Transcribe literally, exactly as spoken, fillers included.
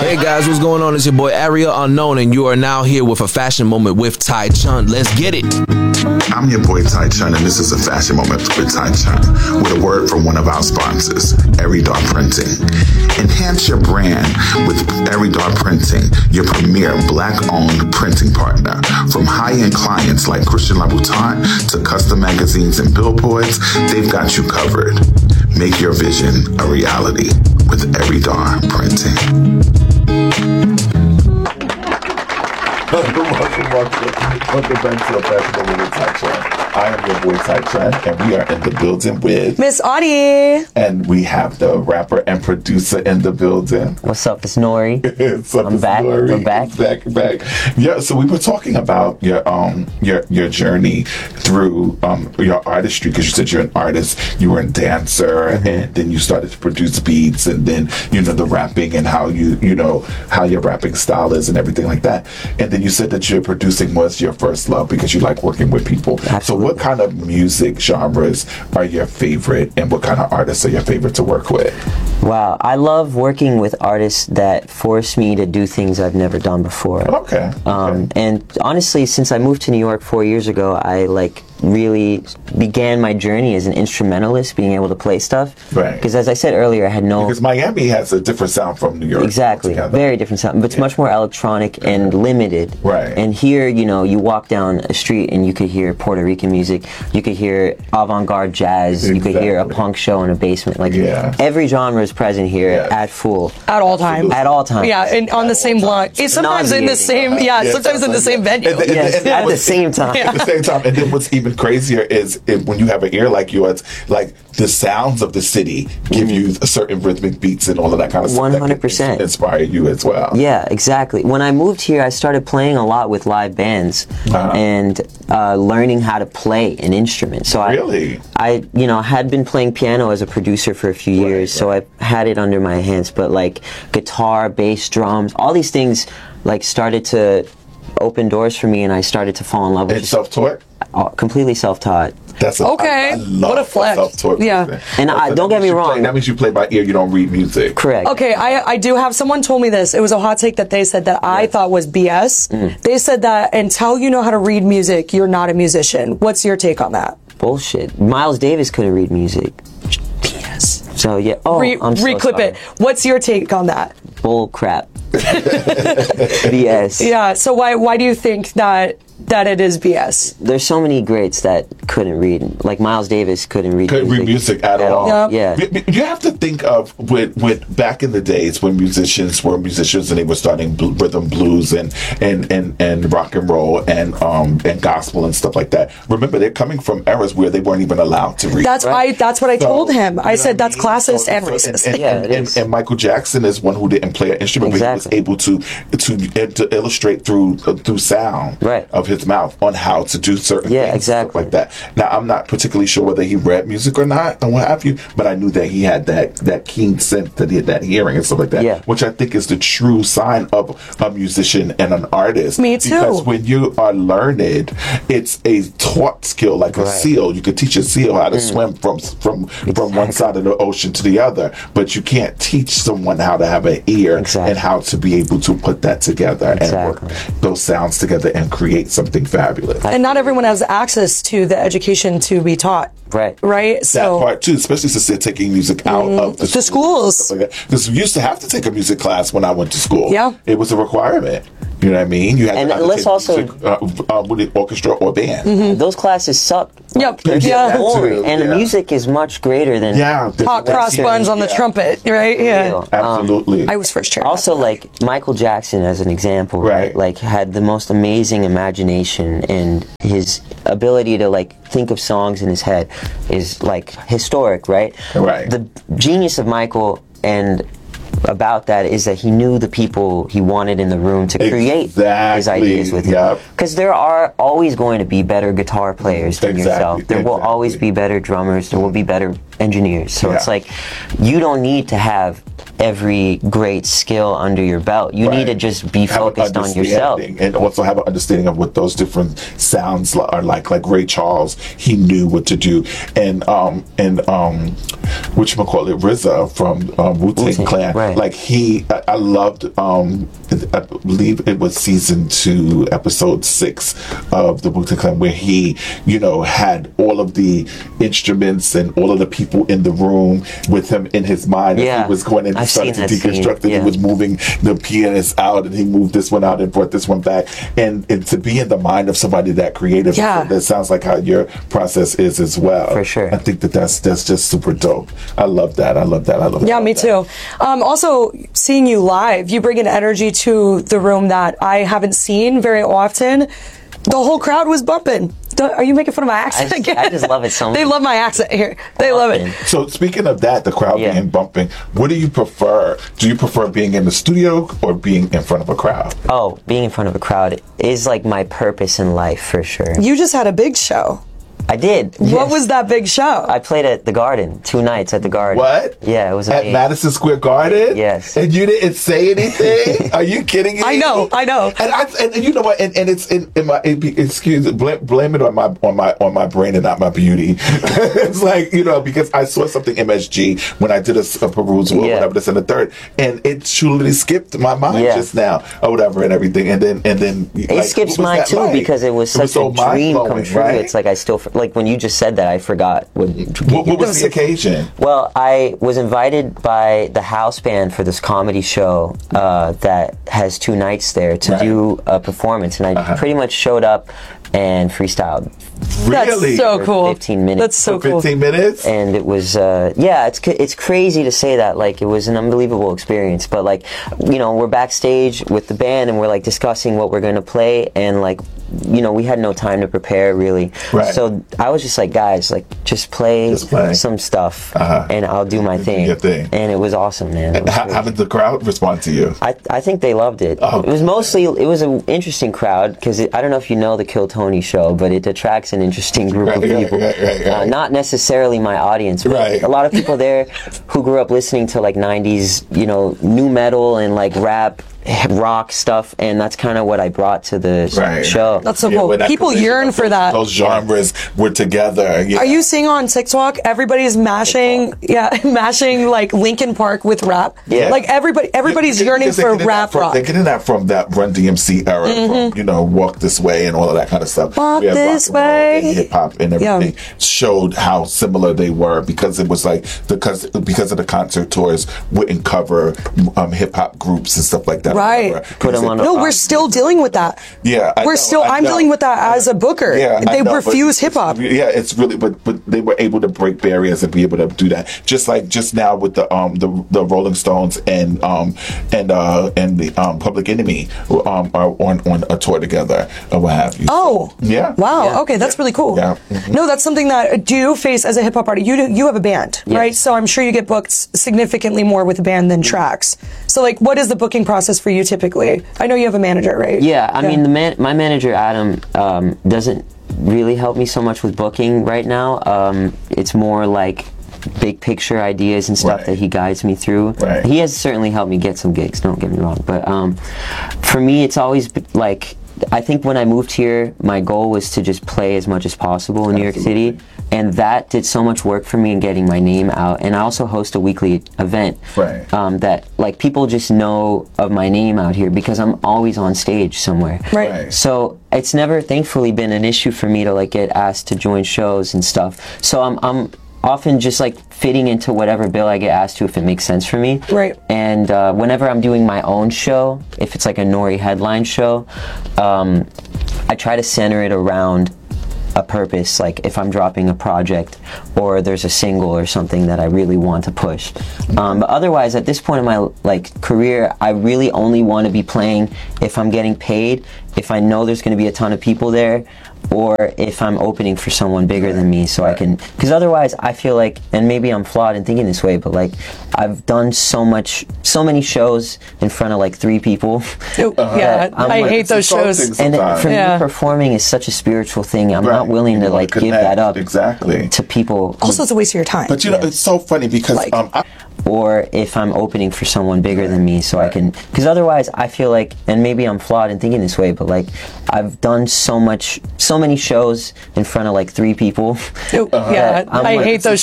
Hey guys, what's going on? It's your boy Ariel Unknown, and you are now here with a fashion moment with Tai Chun. Let's get it. I'm your boy Tai Chun, and this is a fashion moment with Tai Chun, with a word from one of our sponsors, Eridar Printing. Enhance your brand with Eridar Printing, your premier black-owned printing partner. From high-end clients like Christian Louboutin to custom magazines and billboards, they've got you covered. Make your vision a reality with Eridar Printing. Welcome, welcome, welcome. Welcome back to a Fashion Moment with Tai Chun. I am your boy Tai Chun, and we are in the building with Miss Audie. And we have the rapper and producer in the building. What's up? It's Nori. What's up, I'm it's back. Nori. We're back. Back, back. Yeah. So we were talking about your um your your journey through um your artistry, because you said you're an artist. You were a dancer, mm-hmm. and then you started to produce beats, and then you know the rapping and how you you know how your rapping style is and everything like that. And then you said that your producing was your first love because you like working with people. Absolutely. So what kind of music genres are your favorite, and what kind of artists are your favorite to work with? Wow, I love working with artists that force me to do things I've never done before. Okay. Um, okay. And honestly, since I moved to New York four years ago, I like really began my journey as an instrumentalist, being able to play stuff. Right. Because as I said earlier, I had no... Because Miami has a different sound from New York. Exactly. Altogether. Very different sound. But it's yeah. much more electronic yeah. and limited. Right. And here, you know, you walk down a street and you could hear Puerto Rican music. You could hear avant-garde jazz. Exactly. You could hear a punk show in a basement. Like, yeah. every genre is present here yes. at full. At all times. At all times. Yeah, and on the same block. It's sometimes in the same, yeah, yeah sometimes in the same venue. And, and, yes, and, and at the what's- same time. At the same time. And then what's even crazier is if, when you have an ear like yours, like the sounds of the city give mm. you a certain rhythmic beats and all of that kind of stuff. one hundred percent. That can inspire you as well. Yeah, exactly. When I moved here, I started playing a lot with live bands uh-huh. and uh, learning how to play an instrument. So really? I, I, you know, had been playing piano as a producer for a few years, right, right. so I had it under my hands. But like guitar, bass, drums, all these things like started to open doors for me, and I started to fall in love with it. And self-taught? Uh, completely self-taught. That's a, okay. I, I love what a flex. Self-taught yeah. music. And I, don't get me wrong. Play, that means you play by ear. You don't read music. Correct. Okay, I I do have someone told me this. It was a hot take that they said that I yes. thought was B S. Mm. They said that until you know how to read music, you're not a musician. What's your take on that? Bullshit. Miles Davis couldn't read music. B S. So yeah. Oh, Re- I'm so reclip sorry. it. What's your take on that? Bull crap. B S. Yeah. So why why do you think that that it is B S? There's so many greats that couldn't read. Like Miles Davis couldn't read couldn't music read music at, at all. all. Yep. Yeah. You, you have to think of with, with back in the days when musicians were musicians and they were starting bl- rhythm blues and, and, and, and rock and roll and um and gospel and stuff like that. Remember, they're coming from eras where they weren't even allowed to read. That's right? I. That's what I So, told him. I said that's I mean? classist so, and so, racist. And, and, yeah, and, and, and Michael Jackson is one who didn't play an instrument, exactly. but he was able to to to illustrate through uh, through sound right. of his mouth on how to do certain yeah, things, exactly. stuff like that. Now, I'm not particularly sure whether he read music or not, or what have you, but I knew that he had that that keen sense, that he had that hearing and stuff like that, yeah. which I think is the true sign of a musician and an artist. Me too. Because when you are learned, it's a taught skill, like a right. seal. You could teach a seal how to mm. swim from from exactly. from one side of the ocean to the other, but you can't teach someone how to have an ear exactly. and how to be able to put that together exactly. and work those sounds together and create something fabulous. And not everyone has access to the education to be taught. Right. Right? That So part too, especially since they're taking music out mm, of the, the schools. Because like we used to have to take a music class when I went to school. Yeah. It was a requirement. You know what I mean? You had and to either let's take also music, uh, uh, with the orchestra or band. Mm-hmm. Those classes suck. Yep. They're Yeah. boring. And yeah. the music is much greater than Yeah. Hot cross buns on the yeah. trumpet, right? Yeah. Absolutely. I was first chair. Also, like Michael Jackson, as an example, right. Right. Like had the most amazing imagination, and his ability to like think of songs in his head is like historic, right? Right. The genius of Michael and about that is that he knew the people he wanted in the room to create exactly. his ideas with yep. him. Because there are always going to be better guitar players than exactly. yourself. There will exactly. always be better drummers. There will be better engineers. So yeah. it's like you don't need to have every great skill under your belt. You Right. need to just be Have an focused on yourself. understanding, and also have an understanding of what those different sounds li- are like. Like Ray Charles, he knew what to do, and um and um, whatchamacallit, R Z A from um, Wu-Tang Wu-Tang, Clan. right. Like he, I, I loved. Um, I believe it was season two, episode six of the Wu-Tang Clan, where he, you know, had all of the instruments and all of the people in the room with him in his mind. as Yeah. he was going in and I've started to seen that scene, deconstruct it. yeah. He was moving the pianist out, and he moved this one out and brought this one back. And, and to be in the mind of somebody that creative, Yeah. that sounds like how your process is as well. For sure. I think that that's that's just super dope. I love that. I love that. I love that. Yeah, me too. Um, also, seeing you live, you bring an energy to the room that I haven't seen very often. The whole crowd was bumping. Don't- Are you making fun of my accent I just- again? I just love it so much. They love my accent here. They love it. So speaking of that, the crowd Yeah. being bumping, what do you prefer? Do you prefer being in the studio or being in front of a crowd? Oh, being in front of a crowd is like my purpose in life for sure. You just had a big show. I did. What yes. was that big show? I played at the Garden two nights at the Garden. What? Yeah, it was At amazing. Madison Square Garden? Yes. And you didn't say anything? Are you kidding me? I know, I know. And I and, and you know what? And, and it's in, in my it be, excuse blame, blame it on my on my on my brain and not my beauty. It's like, you know, because I saw something M S G when I did a, a perusal or Yeah. whatever this and the third, and it truly skipped my mind Yeah. just now or whatever and everything. And then and then It like, skips what was mine that too like? because it was such so a dream come mind-blowing, true. right? It's like I still like when you just said that I forgot what. What, what was the occasion? Well, I was invited by the house band for this comedy show uh, that has two nights there to Right. do a performance, and I Uh-huh. pretty much showed up and freestyled Really? That's so For cool. fifteen minutes. That's so For cool. fifteen minutes? and it was uh yeah it's ca- it's crazy to say that, like, it was an unbelievable experience, but like, you know, we're backstage with the band and we're like discussing what we're gonna play, and like, you know, we had no time to prepare really. Right. So I was just like, guys, like, just play, Just play. some stuff Uh-huh. and I'll do my Do thing. your thing. And it was awesome, man. It was How, great. how did the crowd respond to you? I, I think they loved it. Oh, it was mostly, it was an interesting crowd because I don't know if you know the Kill Tony show, but it attracts an interesting group of Right, right, people. right, right, Uh, right. not necessarily my audience, but Right. a lot of people there who grew up listening to like nineties, you know, new metal and like rap, rock stuff, and that's kind of what I brought to the s- Right. show. That's so Yeah, cool. when that People collision yearn of for those, that. Those genres were together. Yeah. Are you seeing on TikTok? Everybody's mashing, yeah, mashing like Linkin Park with rap. Yeah. Like everybody, everybody's Because yearning they're for getting that rap from- rock. They're getting that from that Run D M C era, from, you know, Walk This Way and all of that kind of stuff. Walk Where This rock and roll Way. and hip hop and Yeah. everything showed how similar they were, because it was like because because of the concert tours wouldn't cover um, hip hop groups and stuff like that. Right. Whatever. Put 'em on No, a- we're still dealing with that. Yeah, I we're know, still. I I'm know. dealing with that as a booker. Yeah, I they know, but refuse it's- hip hop. Yeah, it's really, but but they were able to break barriers and be able to do that. Just like just now with the um the the Rolling Stones and um and uh and the um Public Enemy um are on on a tour together or what have you. Oh, yeah. Wow. Yeah. Okay, that's really cool. Yeah. Mhm. No, that's something that do you face as a hip hop artist? You do, you have a band, Yes. right? So I'm sure you get booked significantly more with a band than tracks. So like, what is the booking process for you typically? I know you have a manager, right? Yeah, I mean, the man, my manager Adam um, doesn't really help me so much with booking right now. Um, it's more like big picture ideas and stuff Right. that he guides me through. Right. He has certainly helped me get some gigs. Don't get me wrong, but um, for me, it's always b- like, I think when I moved here, my goal was to just play as much as possible in New York City, and that did so much work for me in getting my name out. And I also host a weekly event Right. um, that like people just know of my name out here because I'm always on stage somewhere. Right. Right. So it's never, thankfully, been an issue for me to like get asked to join shows and stuff. So I'm I'm often just like fitting into whatever bill I get asked to if it makes sense for me. Right. And uh, whenever I'm doing my own show, if it's like a Nori headline show, um, I try to center it around a purpose, like if I'm dropping a project or there's a single or something that I really want to push. Um, but otherwise, at this point in my like career, I really only want to be playing if I'm getting paid, if I know there's going to be a ton of people there, or if I'm opening for someone bigger than me, so I can. Because otherwise, I feel like, and maybe I'm flawed in thinking this way, but like I've done so much, so many shows in front of like three people. Oh, yeah, I'm I like- hate those It's exhausting shows. And sometimes. for Yeah. me, performing is such a spiritual thing. I'm Right. not willing You to wanna like give connect. that up Exactly. to people. Also, it's a waste of your time. But you know, it's so funny because Like- um, I, or if I'm opening for someone bigger than me, so I can, because otherwise I feel like, and maybe I'm flawed in thinking this way, but like I've done so much, so many shows in front of like three people. Yeah, I'm I like- hate those